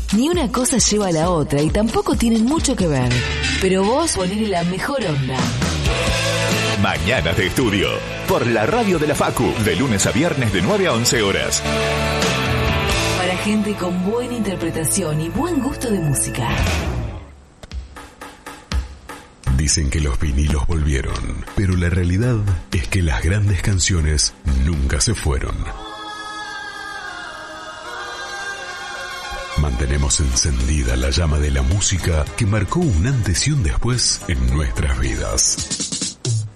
Ni una cosa lleva a la otra y tampoco tienen mucho que ver. Pero vos ponele la mejor onda. Mañana de Estudio, por la radio de la Facu, de lunes a viernes de 9 a 11 horas. Para gente con buena interpretación y buen gusto de música. Dicen que los vinilos volvieron, pero la realidad es que las grandes canciones nunca se fueron. Mantenemos encendida la llama de la música que marcó un antes y un después en nuestras vidas.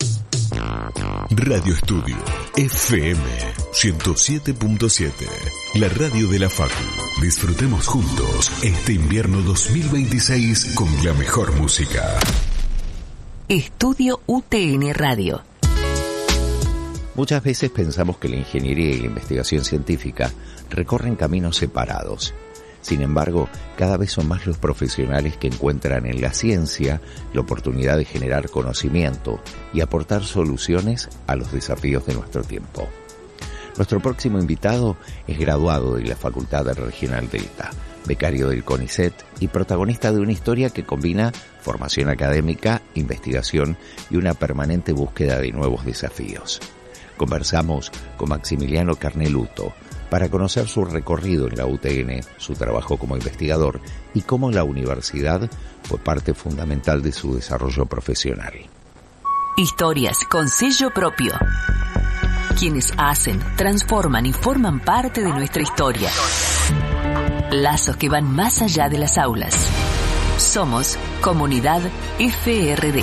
Radio Estudio FM 107.7, la radio de la Facu. Disfrutemos juntos este invierno 2026 con la mejor música. Estudio UTN Radio. Muchas veces pensamos que la ingeniería y la investigación científica recorren caminos separados. Sin embargo, cada vez son más los profesionales que encuentran en la ciencia la oportunidad de generar conocimiento y aportar soluciones a los desafíos de nuestro tiempo. Nuestro próximo invitado es graduado de la Facultad Regional Delta, becario del CONICET y protagonista de una historia que combina formación académica, investigación y una permanente búsqueda de nuevos desafíos. Conversamos con Maximiliano Carneluto para conocer su recorrido en la UTN, su trabajo como investigador y cómo la universidad fue parte fundamental de su desarrollo profesional. Historias con sello propio. Quienes hacen, transforman y forman parte de nuestra historia. Lazos que van más allá de las aulas. Somos Comunidad FRD.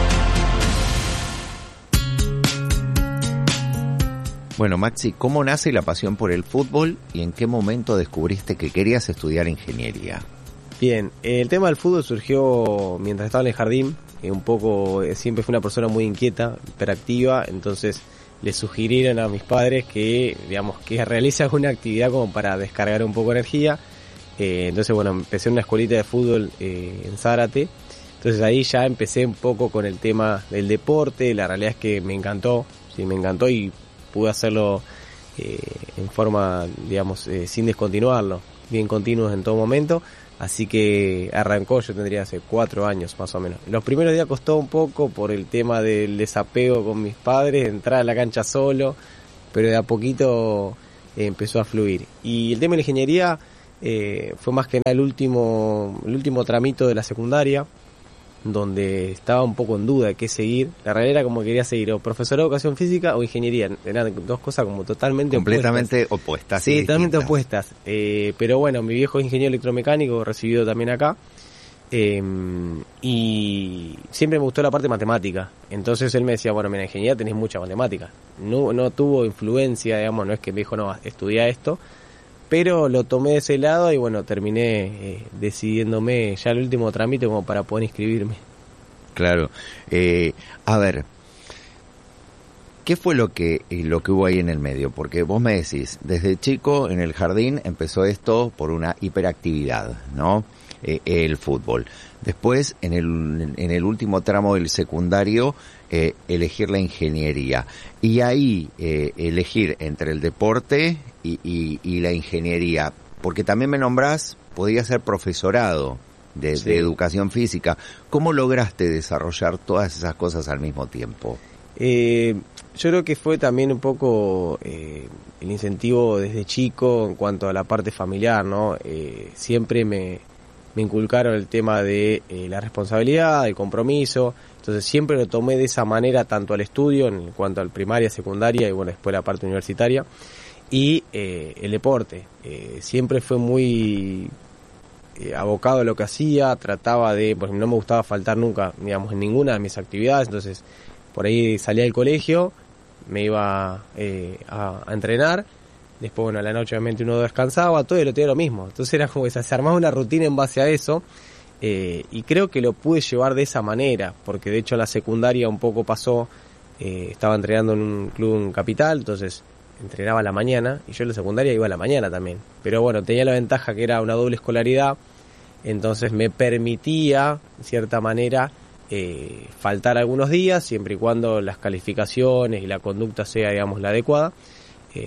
Bueno, Maxi, ¿cómo nace la pasión por el fútbol y en qué momento descubriste que querías estudiar ingeniería? Bien, el tema del fútbol surgió mientras estaba en el jardín. Un poco, siempre fui una persona muy inquieta, hiperactiva, entonces le sugirieron a mis padres que, digamos, que realice alguna actividad como para descargar un poco de energía. Entonces, bueno, empecé en una escuelita de fútbol en Zárate. Entonces ahí ya empecé un poco con el tema del deporte. La realidad es que me encantó y pude hacerlo en forma, digamos, sin descontinuarlo, bien continuos en todo momento. Así que arrancó, yo tendría hace 4 años más o menos. Los primeros días costó un poco por el tema del desapego con mis padres, entrar a la cancha solo, pero de a poquito empezó a fluir. Y el tema de la ingeniería fue más que nada el último tramito de la secundaria, donde estaba un poco en duda de qué seguir. La realidad era como que quería seguir o profesorado de educación física o ingeniería. Eran dos cosas como completamente opuestas. Sí, totalmente opuestas. Pero bueno, mi viejo es ingeniero electromecánico, recibido también acá. Y siempre me gustó la parte matemática. Entonces él me decía, bueno, mira, en ingeniería tenés mucha matemática. No tuvo influencia, digamos, no es que me dijo, no, estudia esto. Pero lo tomé de ese lado y bueno, terminé decidiéndome ya el último trámite como para poder inscribirme. Claro. A ver, ¿qué fue lo que hubo ahí en el medio? Porque vos me decís, desde chico en el jardín empezó esto por una hiperactividad, ¿no? El fútbol. Después, en el último tramo del secundario, elegir la ingeniería. Y ahí elegir entre el deporte y la ingeniería. Porque también me nombrás, podía ser profesorado de educación física. ¿Cómo lograste desarrollar todas esas cosas al mismo tiempo? Yo creo que fue también un poco el incentivo desde chico en cuanto a la parte familiar, ¿no? Siempre me inculcaron el tema de la responsabilidad, el compromiso. Entonces siempre lo tomé de esa manera, tanto al estudio, en cuanto al primaria, secundaria y bueno, después la parte universitaria. Y el deporte. Siempre fue muy abocado a lo que hacía, trataba de, porque no me gustaba faltar nunca, digamos, en ninguna de mis actividades. Entonces, por ahí salía del colegio, me iba a entrenar. Después, bueno, a la noche obviamente uno descansaba, todo y lo tenía lo mismo. Entonces era como que se armaba una rutina en base a eso. Y creo que lo pude llevar de esa manera, porque de hecho la secundaria un poco pasó, estaba entrenando en un club en Capital, entonces entrenaba a la mañana, y yo en la secundaria iba a la mañana también. Pero bueno, tenía la ventaja que era una doble escolaridad, entonces me permitía, de cierta manera, faltar algunos días, siempre y cuando las calificaciones y la conducta sea, digamos, la adecuada.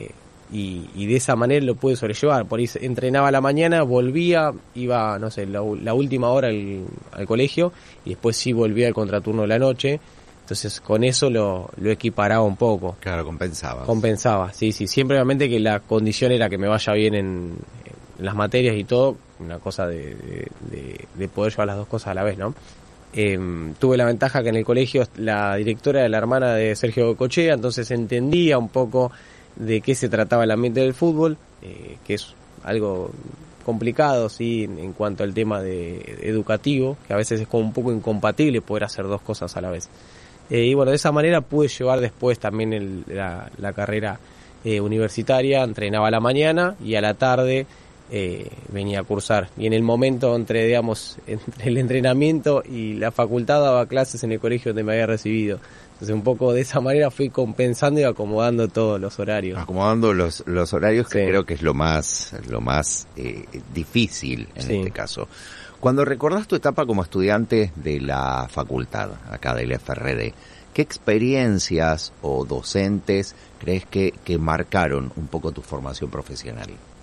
y de esa manera lo pude sobrellevar. Por ahí entrenaba a la mañana, volvía, iba, no sé, la última hora al colegio y después sí volvía al contraturno de la noche. Entonces con eso lo equiparaba un poco. Claro, compensaba. Compensaba, sí, siempre obviamente que la condición era que me vaya bien en las materias y todo, una cosa de poder llevar las dos cosas a la vez, ¿no? Tuve la ventaja que en el colegio la directora era la hermana de Sergio Cochea, entonces entendía un poco de qué se trataba el ambiente del fútbol, que es algo complicado, sí, en cuanto al tema educativo, que a veces es como un poco incompatible poder hacer dos cosas a la vez. Y bueno, de esa manera pude llevar después también la carrera universitaria, entrenaba a la mañana y a la tarde venía a cursar. Y en el momento entre el entrenamiento y la facultad daba clases en el colegio donde me había recibido. Entonces un poco de esa manera fui compensando y acomodando todos los horarios. Acomodando los horarios, que creo que es lo más difícil en este caso. Cuando recordás tu etapa como estudiante de la facultad, acá del FRD, ¿qué experiencias o docentes crees que marcaron un poco tu formación profesional?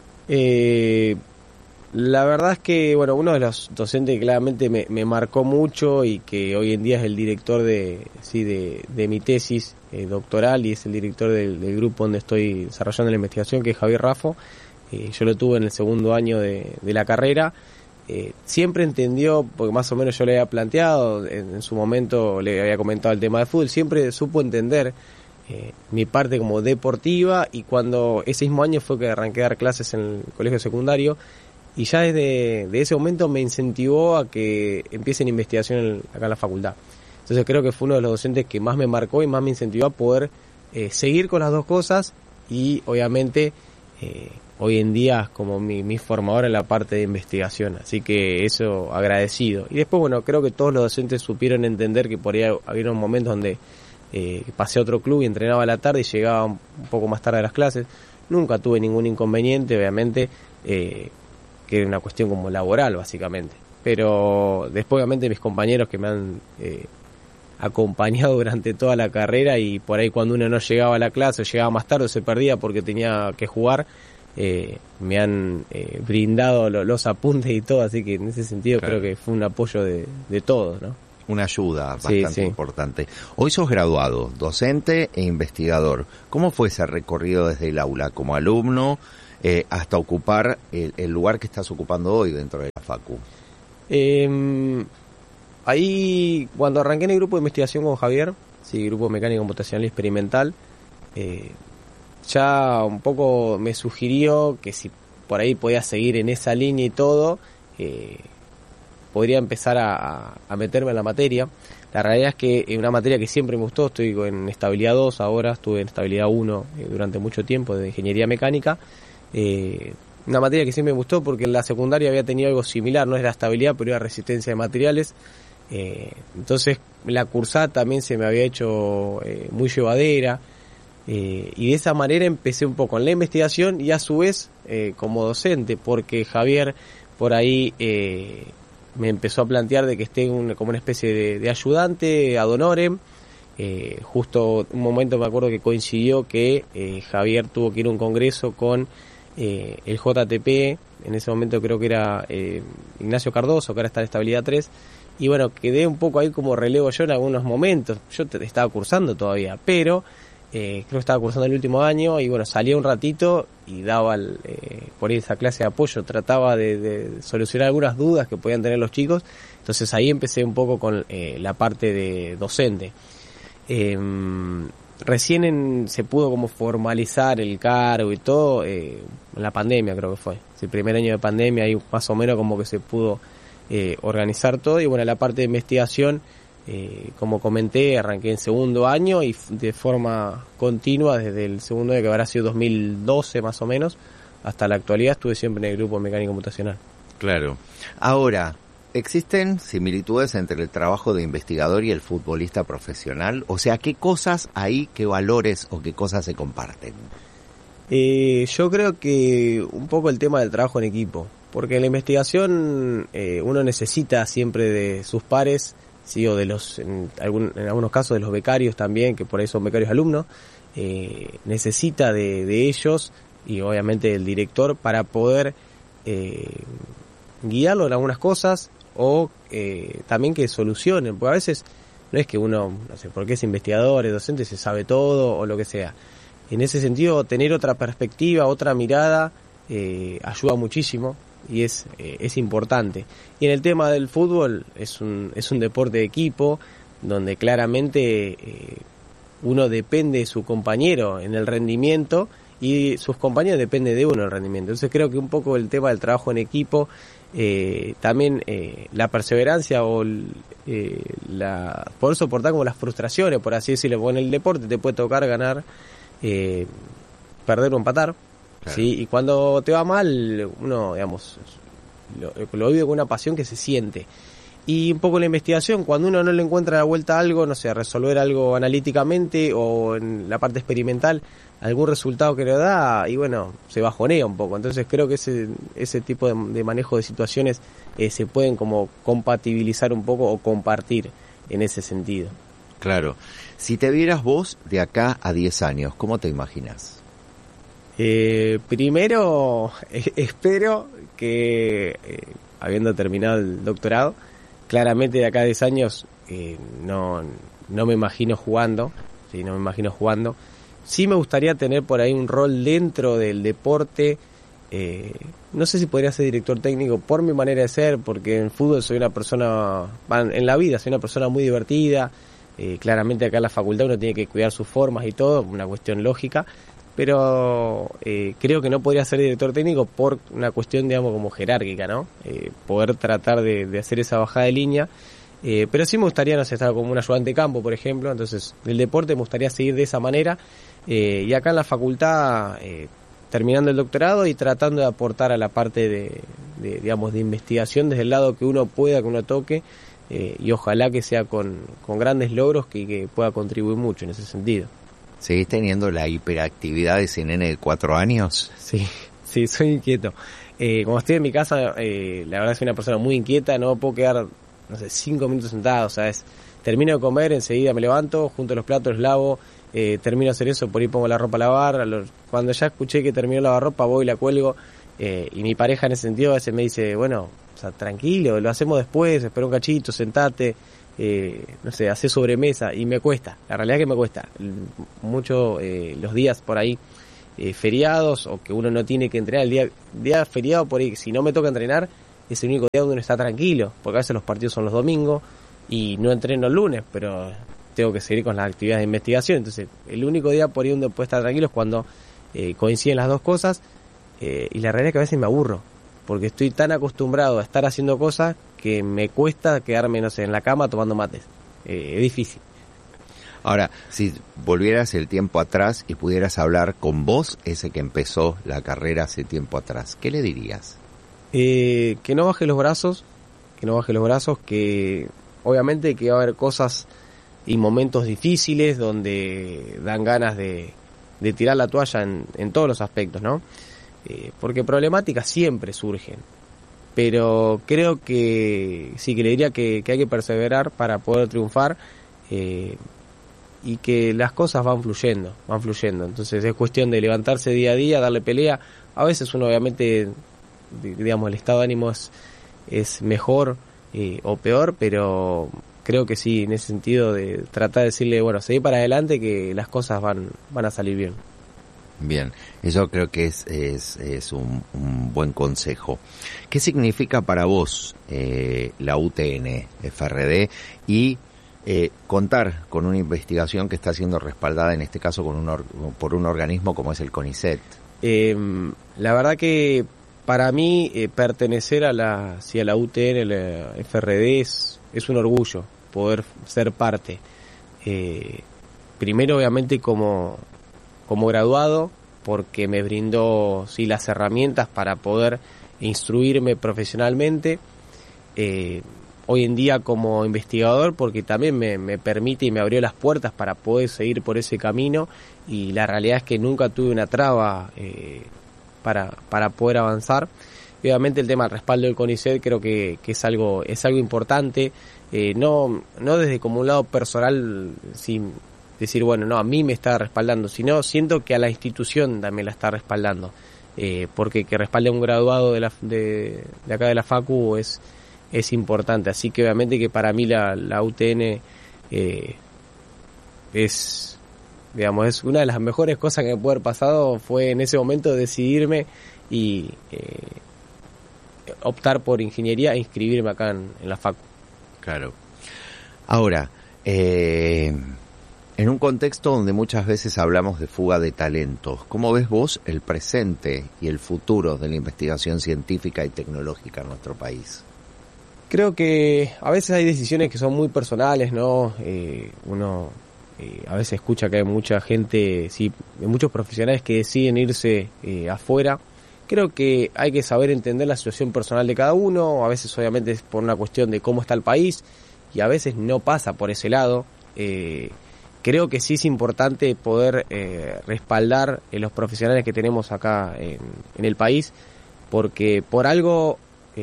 La verdad es que, bueno, uno de los docentes que claramente me marcó mucho y que hoy en día es el director de mi tesis doctoral y es el director del grupo donde estoy desarrollando la investigación, que es Javier Raffo. Yo lo tuve en el segundo año de la carrera. Siempre entendió, porque más o menos yo le había planteado, en su momento le había comentado el tema de fútbol, siempre supo entender mi parte como deportiva, y cuando ese mismo año fue que arranqué a dar clases en el colegio secundario, y ya desde ese momento me incentivó a que empiece en investigación acá en la facultad. Entonces creo que fue uno de los docentes que más me marcó y más me incentivó a poder seguir con las dos cosas, y obviamente hoy en día como mi formador en la parte de investigación, así que eso agradecido. Y después, bueno, creo que todos los docentes supieron entender que por ahí había unos momentos donde pasé a otro club y entrenaba a la tarde y llegaba un poco más tarde a las clases. Nunca tuve ningún inconveniente, obviamente, que era una cuestión como laboral, básicamente. Pero después, obviamente, mis compañeros que me han acompañado durante toda la carrera, y por ahí cuando uno no llegaba a la clase o llegaba más tarde o se perdía porque tenía que jugar, me han brindado los apuntes y todo, así que en ese sentido creo que fue un apoyo de todos, ¿no? Una ayuda bastante importante. Hoy sos graduado, docente e investigador. ¿Cómo fue ese recorrido desde el aula como alumno hasta ocupar el lugar que estás ocupando hoy dentro de la Facu? Ahí, cuando arranqué en el grupo de investigación con Javier, grupo mecánico computacional y experimental, ya un poco me sugirió que si por ahí podía seguir en esa línea y todo, podría empezar a meterme en la materia. La realidad es que es una materia que siempre me gustó. Estoy en estabilidad 2 ahora, estuve en estabilidad 1 durante mucho tiempo de ingeniería mecánica. Una materia que siempre me gustó porque en la secundaria había tenido algo similar, no era estabilidad, pero era resistencia de materiales. Entonces la cursada también se me había hecho muy llevadera. Y de esa manera empecé un poco en la investigación y a su vez como docente, porque Javier por ahí me empezó a plantear de que esté como una especie de ayudante ad honorem. Justo un momento me acuerdo que coincidió que Javier tuvo que ir a un congreso con el JTP, en ese momento creo que era Ignacio Cardoso, que ahora está en estabilidad 3, y bueno, quedé un poco ahí como relevo yo en algunos momentos. Yo estaba cursando todavía, pero creo que estaba cursando el último año, y bueno, salía un ratito y daba por ahí esa clase de apoyo, trataba de solucionar algunas dudas que podían tener los chicos. Entonces ahí empecé un poco con la parte de docente. Recién se pudo como formalizar el cargo y todo en la pandemia, creo que fue el primer año de pandemia, ahí más o menos como que se pudo organizar todo. Y bueno, la parte de investigación, como comenté, arranqué en segundo año y de forma continua desde el segundo año, que habrá sido 2012 más o menos, hasta la actualidad estuve siempre en el grupo mecánico computacional. Claro. Ahora, ¿existen similitudes entre el trabajo de investigador y el futbolista profesional? O sea, ¿qué cosas hay, qué valores o qué cosas se comparten? Yo creo que un poco el tema del trabajo en equipo, porque en la investigación uno necesita siempre de sus pares, sí, o de en algunos casos de los becarios también, que por ahí son becarios alumnos, necesita de ellos y obviamente del director para poder guiarlo en algunas cosas o también que solucionen, porque a veces no es que uno, no sé, porque es investigador, es docente, se sabe todo o lo que sea. En ese sentido, tener otra perspectiva, otra mirada, ayuda muchísimo y es importante. Y en el tema del fútbol, es un deporte de equipo, donde claramente uno depende de su compañero en el rendimiento y sus compañeros dependen de uno en el rendimiento. Entonces creo que un poco el tema del trabajo en equipo, también la perseverancia o poder soportar como las frustraciones, por así decirlo, porque en el deporte te puede tocar ganar, perder o empatar, claro. ¿Sí? Y cuando te va mal, uno, digamos, lo vive con una pasión que se siente. Y un poco la investigación, cuando uno no le encuentra la vuelta a algo, no sé, resolver algo analíticamente o en la parte experimental, algún resultado que le da, y bueno, se bajonea un poco. Entonces creo que ese tipo de manejo de situaciones se pueden como compatibilizar un poco o compartir en ese sentido. Claro. Si te vieras vos de acá a 10 años, ¿cómo te imaginas? Primero, espero que, habiendo terminado el doctorado, claramente de acá a 10 años no me imagino jugando, ¿sí? No me imagino jugando. Sí me gustaría tener por ahí un rol dentro del deporte. No sé si podría ser director técnico por mi manera de ser, porque en fútbol soy una persona, en la vida soy una persona muy divertida. Claramente acá en la facultad uno tiene que cuidar sus formas y todo, una cuestión lógica, pero creo que no podría ser director técnico por una cuestión, digamos, como jerárquica, ¿no? Poder tratar de hacer esa bajada de línea, pero sí me gustaría, no sé, estar como un ayudante de campo, por ejemplo. Entonces del deporte me gustaría seguir de esa manera, y acá en la facultad terminando el doctorado y tratando de aportar a la parte de investigación desde el lado que uno pueda, que uno toque, y ojalá que sea con grandes logros que pueda contribuir mucho en ese sentido. ¿Seguís teniendo la hiperactividad de ese nene de 4 años? Sí, soy inquieto. Cuando estoy en mi casa, la verdad soy una persona muy inquieta, no puedo quedar, no sé, 5 minutos sentado, ¿sabes? Termino de comer, enseguida me levanto, junto los platos, los lavo, termino de hacer eso, por ahí pongo la ropa a lavar, cuando ya escuché que terminó la lavarropa voy y la cuelgo, y mi pareja en ese sentido a veces me dice, bueno, o sea, tranquilo, lo hacemos después, espera un cachito, sentate, no sé, hace sobremesa, y me cuesta, la realidad es que me cuesta mucho los días por ahí feriados, o que uno no tiene que entrenar, el día feriado por ahí, si no me toca entrenar, es el único día donde uno está tranquilo, porque a veces los partidos son los domingos, y no entreno el lunes, pero tengo que seguir con las actividades de investigación. Entonces el único día por ahí donde puedo estar tranquilo es cuando coinciden las dos cosas, y la realidad es que a veces me aburro, porque estoy tan acostumbrado a estar haciendo cosas que me cuesta quedarme, no sé, en la cama tomando mates. Es difícil. Ahora, si volvieras el tiempo atrás y pudieras hablar con vos, ese que empezó la carrera hace tiempo atrás, ¿qué le dirías? Que no baje los brazos, que obviamente que va a haber cosas y momentos difíciles donde dan ganas de tirar la toalla en todos los aspectos, ¿no? Porque problemáticas siempre surgen, pero creo que sí, que le diría que hay que perseverar para poder triunfar, y que las cosas van fluyendo, entonces es cuestión de levantarse día a día, darle pelea. A veces uno obviamente, digamos, el estado de ánimo es mejor o peor, pero creo que sí, en ese sentido de tratar de decirle, bueno, seguir para adelante, que las cosas van a salir bien. Bien, eso creo que es un buen consejo. ¿Qué significa para vos la UTN, FRD, y contar con una investigación que está siendo respaldada, en este caso por un organismo como es el CONICET? La verdad que para mí pertenecer a la UTN, la FRD, es un orgullo poder ser parte. Primero, obviamente, como graduado, porque me brindó las herramientas para poder instruirme profesionalmente. Hoy en día como investigador, porque también me permite y me abrió las puertas para poder seguir por ese camino, y la realidad es que nunca tuve una traba para poder avanzar. Y obviamente el tema del respaldo del CONICET creo que es algo importante, no desde como un lado personal, sí, decir, bueno, no, a mí me está respaldando, sino siento que a la institución también la está respaldando, porque que respalde a un graduado de acá de la Facu es importante, así que obviamente que para mí la UTN es, digamos, es una de las mejores cosas que me puede haber pasado, fue en ese momento decidirme y optar por ingeniería e inscribirme acá en la Facu. Claro. Ahora, en un contexto donde muchas veces hablamos de fuga de talentos, ¿cómo ves vos el presente y el futuro de la investigación científica y tecnológica en nuestro país? Creo que a veces hay decisiones que son muy personales, ¿no? Uno a veces escucha que hay mucha gente, sí, muchos profesionales que deciden irse afuera. Creo que hay que saber entender la situación personal de cada uno, a veces obviamente es por una cuestión de cómo está el país y a veces no pasa por ese lado. Creo que sí es importante poder respaldar los profesionales que tenemos acá en el país, porque por algo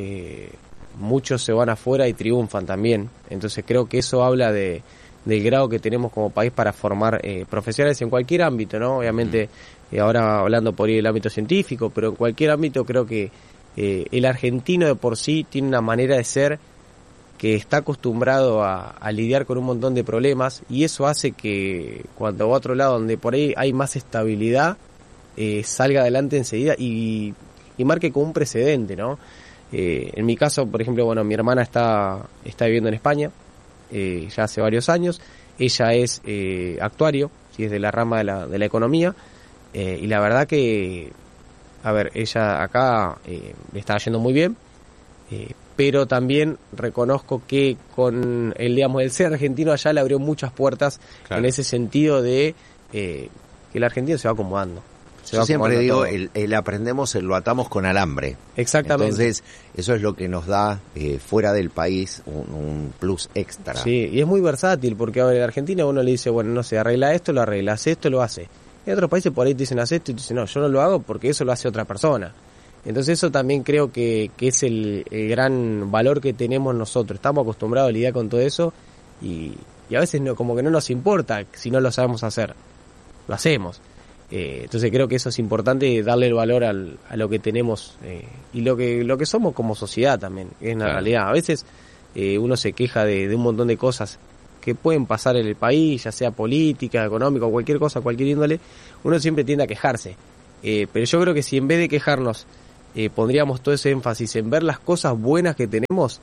muchos se van afuera y triunfan también. Entonces creo que eso habla del grado que tenemos como país para formar profesionales en cualquier ámbito, ¿no? Obviamente ahora hablando por ahí del ámbito científico, pero en cualquier ámbito creo que el argentino de por sí tiene una manera de ser que está acostumbrado a lidiar con un montón de problemas, y eso hace que cuando va a otro lado donde por ahí hay más estabilidad, salga adelante enseguida y marque como un precedente, ¿no? En mi caso, por ejemplo, bueno, mi hermana está viviendo en España ya hace varios años. Ella es actuario, ¿sí? Es de la rama de la economía, y la verdad que, a ver, ella acá le está yendo muy bien, pero también reconozco que con el ser argentino allá le abrió muchas puertas, claro, en ese sentido de que el argentino se va acomodando. Yo siempre digo, el aprendemos, lo atamos con alambre. Exactamente. Entonces, eso es lo que nos da fuera del país un plus extra. Sí, y es muy versátil, porque a ver, en Argentina uno le dice, bueno, no sé, arregla esto, lo arregla, hace esto, lo hace. En otros países por ahí te dicen, haz esto, y tú dices, no, yo no lo hago porque eso lo hace otra persona. Entonces eso también creo que es el gran valor que tenemos nosotros. Estamos acostumbrados a lidiar con todo eso y a veces no, como que no nos importa si no lo sabemos hacer. Lo hacemos. Entonces creo que eso es importante, darle el valor a lo que tenemos y lo que somos como sociedad también, es una realidad. A veces uno se queja de un montón de cosas que pueden pasar en el país, ya sea política, económica o cualquier cosa, cualquier índole, uno siempre tiende a quejarse. Pero yo creo que si en vez de quejarnos pondríamos todo ese énfasis en ver las cosas buenas que tenemos,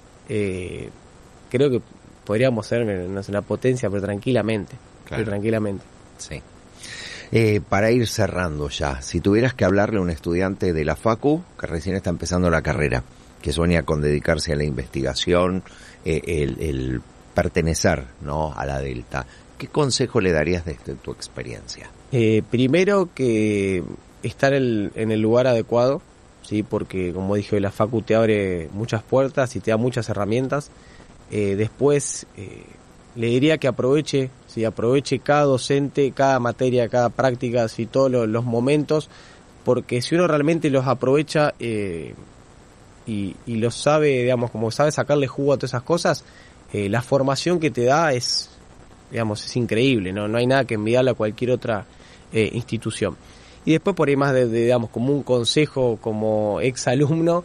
creo que podríamos ser una potencia, pero tranquilamente. Claro. Pero tranquilamente. Sí. Para ir cerrando ya, si tuvieras que hablarle a un estudiante de la Facu que recién está empezando la carrera, que sueña con dedicarse a la investigación, el pertenecer, ¿no?, a la Delta, ¿qué consejo le darías desde tu experiencia? Primero que estar en el lugar adecuado, sí, porque como dije, la Facu te abre muchas puertas y te da muchas herramientas. Después le diría que aproveche cada docente, cada materia, cada práctica, todos los momentos, porque si uno realmente los aprovecha y los sabe, digamos, como sabe sacarle jugo a todas esas cosas, la formación que te da es increíble, no hay nada que envidiarle a cualquier otra institución. Y después por ahí más digamos, como un consejo como exalumno,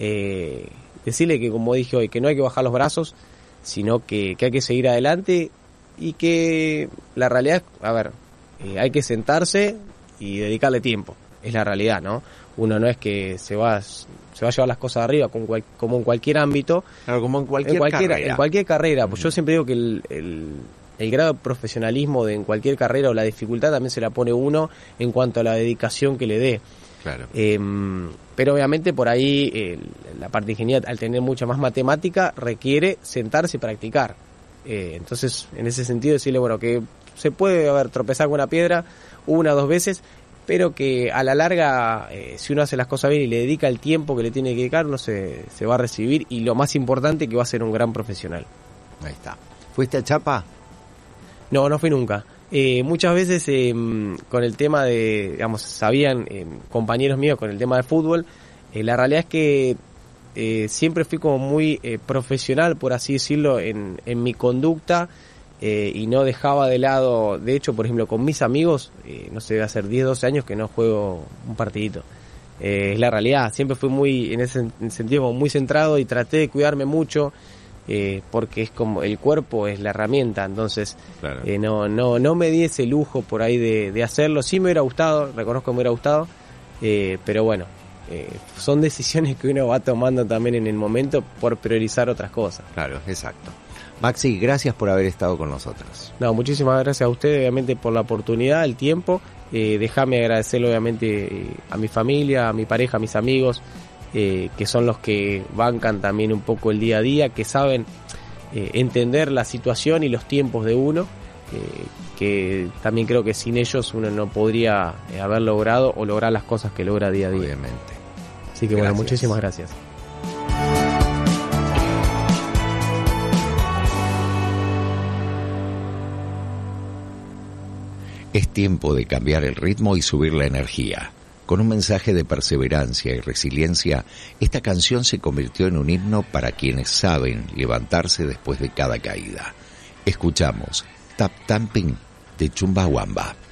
decirle que, como dije hoy, que no hay que bajar los brazos, sino que hay que seguir adelante y que la realidad, hay que sentarse y dedicarle tiempo, es la realidad, ¿no? Uno no es que se va a llevar las cosas arriba como en cualquier ámbito, claro, como en cualquier carrera. Pues yo siempre digo que el grado de profesionalismo en cualquier carrera o la dificultad también se la pone uno en cuanto a la dedicación que le dé. Claro. Pero obviamente por ahí la parte de ingeniería, al tener mucha más matemática, requiere sentarse y practicar. Entonces, en ese sentido, decirle, bueno, que se puede tropezar con una piedra 1 o 2 veces, pero que a la larga, si uno hace las cosas bien y le dedica el tiempo que le tiene que dedicar, uno se va a recibir, y lo más importante, que va a ser un gran profesional. Ahí está. ¿Fuiste a Chapa? No fui nunca. Muchas veces con el tema de, digamos, sabían compañeros míos con el tema de fútbol, la realidad es que siempre fui como muy profesional, por así decirlo, en mi conducta, y no dejaba de lado, de hecho, por ejemplo, con mis amigos, no sé, debe hacer 10, 12 años que no juego un partidito. Es la realidad, siempre fui muy, en ese sentido, como muy centrado y traté de cuidarme mucho, porque es como, el cuerpo es la herramienta, entonces Claro. no me di ese lujo por ahí de hacerlo. Sí me hubiera gustado, reconozco que me hubiera gustado, pero bueno, son decisiones que uno va tomando también en el momento por priorizar otras cosas. Claro, exacto. Maxi, gracias por haber estado con nosotros. No, muchísimas gracias a ustedes, obviamente, por la oportunidad, el tiempo. Déjame agradecerle, obviamente, a mi familia, a mi pareja, a mis amigos, que son los que bancan también un poco el día a día, que saben entender la situación y los tiempos de uno, que también creo que sin ellos uno no podría haber logrado o lograr las cosas que logra día a día. Obviamente. Así que bueno, muchísimas gracias. Es tiempo de cambiar el ritmo y subir la energía. Con un mensaje de perseverancia y resiliencia, esta canción se convirtió en un himno para quienes saben levantarse después de cada caída. Escuchamos Tap Tamping de Chumbawamba.